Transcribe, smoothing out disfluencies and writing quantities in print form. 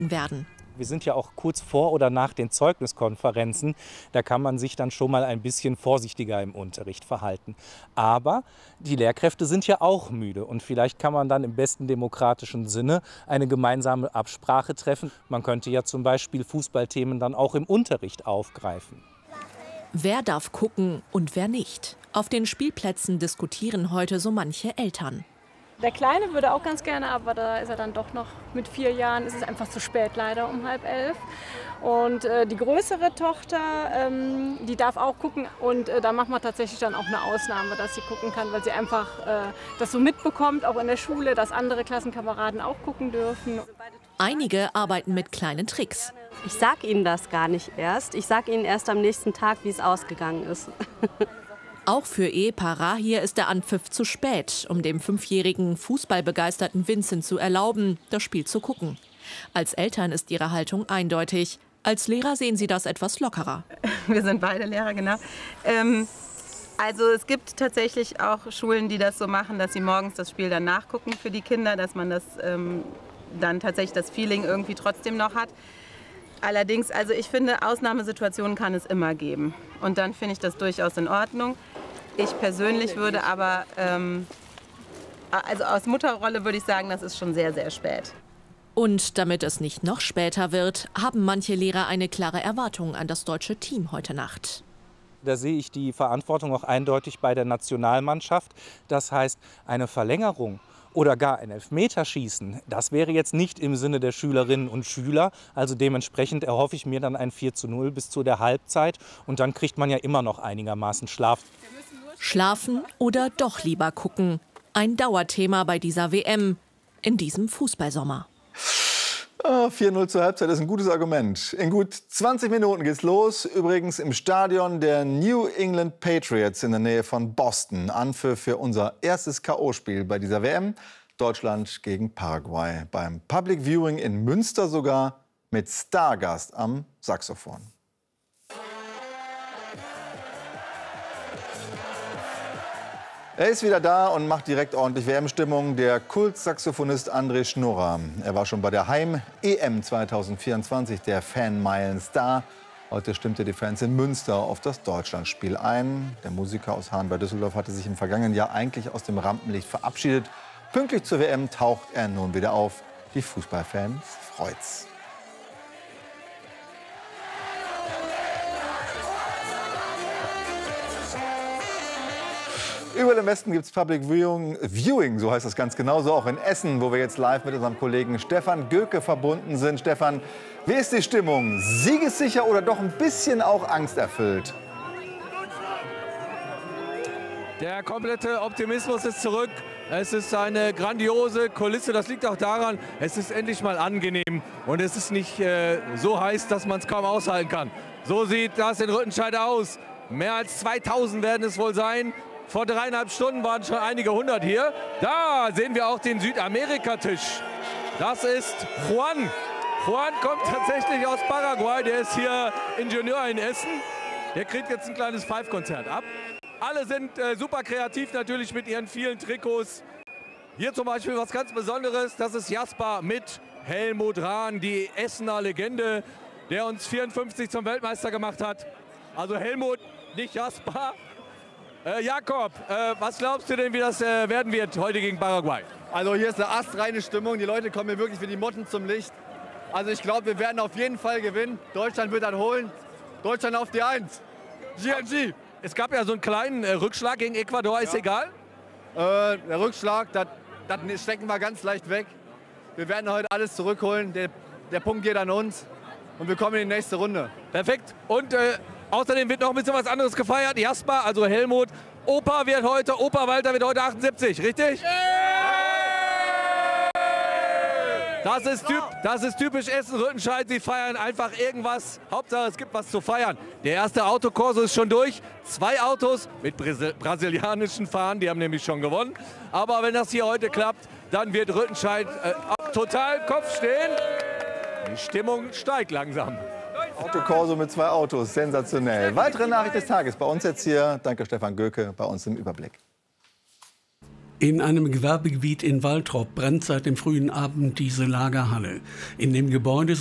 werden. Wir sind ja auch kurz vor oder nach den Zeugniskonferenzen. Da kann man sich dann schon mal ein bisschen vorsichtiger im Unterricht verhalten. Aber die Lehrkräfte sind ja auch müde. Und vielleicht kann man dann im besten demokratischen Sinne eine gemeinsame Absprache treffen. Man könnte ja zum Beispiel Fußballthemen dann auch im Unterricht aufgreifen. Wer darf gucken und wer nicht? Auf den Spielplätzen diskutieren heute so manche Eltern. Der Kleine würde auch ganz gerne, aber da ist er dann doch noch mit 4 Jahren. Es ist einfach zu spät, leider um 10:30. Und die größere Tochter, die darf auch gucken. Und da machen wir tatsächlich dann auch eine Ausnahme, dass sie gucken kann, weil sie einfach das so mitbekommt, auch in der Schule, dass andere Klassenkameraden auch gucken dürfen. Einige arbeiten mit kleinen Tricks. Ich sage Ihnen das gar nicht erst. Ich sage Ihnen erst am nächsten Tag, wie es ausgegangen ist. Auch für Ehepaar Rahir ist der Anpfiff zu spät, um dem 5-jährigen fußballbegeisterten Vincent zu erlauben, das Spiel zu gucken. Als Eltern ist ihre Haltung eindeutig. Als Lehrer sehen sie das etwas lockerer. Wir sind beide Lehrer, genau. Also es gibt tatsächlich auch Schulen, die das so machen, dass sie morgens das Spiel dann nachgucken für die Kinder, dass man das dann tatsächlich das Feeling irgendwie trotzdem noch hat. Allerdings, also ich finde, Ausnahmesituationen kann es immer geben. Und dann finde ich das durchaus in Ordnung. Ich persönlich würde aber, also aus Mutterrolle würde ich sagen, das ist schon sehr, sehr spät. Und damit es nicht noch später wird, haben manche Lehrer eine klare Erwartung an das deutsche Team heute Nacht. Da sehe ich die Verantwortung auch eindeutig bei der Nationalmannschaft. Das heißt, eine Verlängerung oder gar ein Elfmeterschießen, das wäre jetzt nicht im Sinne der Schülerinnen und Schüler. Also dementsprechend erhoffe ich mir dann ein 4:0 bis zu der Halbzeit. Und dann kriegt man ja immer noch einigermaßen Schlaf. Schlafen oder doch lieber gucken? Ein Dauerthema bei dieser WM, in diesem Fußballsommer. 4:0 zur Halbzeit ist ein gutes Argument. In gut 20 Minuten geht's los. Übrigens im Stadion der New England Patriots in der Nähe von Boston. Anpfiff für unser erstes K.O.-Spiel bei dieser WM. Deutschland gegen Paraguay. Beim Public Viewing in Münster sogar mit Stargast am Saxophon. Er ist wieder da und macht direkt ordentlich WM-Stimmung. Der Kult-Saxophonist André Schnurrer. Er war schon bei der Heim-EM 2024 der Fanmeilen-Star. Heute stimmte die Fans in Münster auf das Deutschlandspiel ein. Der Musiker aus Hahn bei Düsseldorf hatte sich im vergangenen Jahr eigentlich aus dem Rampenlicht verabschiedet. Pünktlich zur WM taucht er nun wieder auf. Die Fußballfans freut's. Überall im Westen gibt es Public Viewing, so heißt das ganz genau, so auch in Essen, wo wir jetzt live mit unserem Kollegen Stefan Göke verbunden sind. Stefan, wie ist die Stimmung? Siegessicher oder doch ein bisschen auch angsterfüllt? Der komplette Optimismus ist zurück. Es ist eine grandiose Kulisse. Das liegt auch daran, es ist endlich mal angenehm. Und es ist nicht so heiß, dass man es kaum aushalten kann. So sieht das in Rüttenscheid aus. Mehr als 2000 werden es wohl sein. Vor 3,5 Stunden waren schon einige hundert hier. Da sehen wir auch den Südamerikatisch. Das ist Juan. Juan kommt tatsächlich aus Paraguay. Der ist hier Ingenieur in Essen. Der kriegt jetzt ein kleines Five-Konzert ab. Alle sind super kreativ natürlich mit ihren vielen Trikots. Hier zum Beispiel was ganz Besonderes. Das ist Jasper mit Helmut Rahn, die Essener Legende, der uns 54 zum Weltmeister gemacht hat. Also Helmut, nicht Jasper. Jakob, was glaubst du denn, wie das werden wird heute gegen Paraguay? Also hier ist eine astreine Stimmung. Die Leute kommen hier wirklich wie die Motten zum Licht. Also ich glaube, wir werden auf jeden Fall gewinnen. Deutschland wird dann holen. Deutschland auf die 1. GNG. Es gab ja so einen kleinen Rückschlag gegen Ecuador, ist egal? Der Rückschlag, das stecken wir ganz leicht weg. Wir werden heute alles zurückholen. Der Punkt geht an uns. Und wir kommen in die nächste Runde. Perfekt. Und außerdem wird noch ein bisschen was anderes gefeiert. Jasper, also Helmut. Opa Walter wird heute 78, richtig? Das ist typisch Essen-Rüttenscheid. Sie feiern einfach irgendwas. Hauptsache, es gibt was zu feiern. Der erste Autokorso ist schon durch. 2 Autos mit brasilianischen Fahnen, die haben nämlich schon gewonnen. Aber wenn das hier heute klappt, dann wird Rüttenscheid total Kopf stehen. Die Stimmung steigt langsam. Autokorso mit 2 Autos, sensationell. Weitere Nachricht des Tages bei uns jetzt hier. Danke Stefan Göke, bei uns im Überblick. In einem Gewerbegebiet in Waltrop brennt seit dem frühen Abend diese Lagerhalle. In dem Gebäude